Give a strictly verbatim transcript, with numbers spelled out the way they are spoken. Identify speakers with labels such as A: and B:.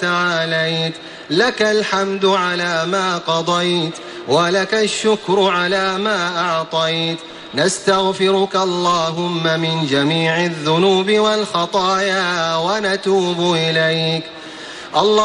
A: تعاليت، لك الحمد على ما قضيت ولك الشكر على ما أعطيت. نستغفرك اللهم من جميع الذنوب والخطايا ونتوب إليك. الله